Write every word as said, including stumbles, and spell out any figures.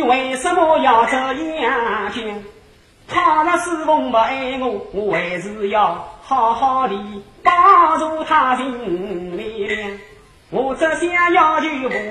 为什么要这样讲？倘若师傅不爱我，我还是要好好的帮助他尽力量。我只想要求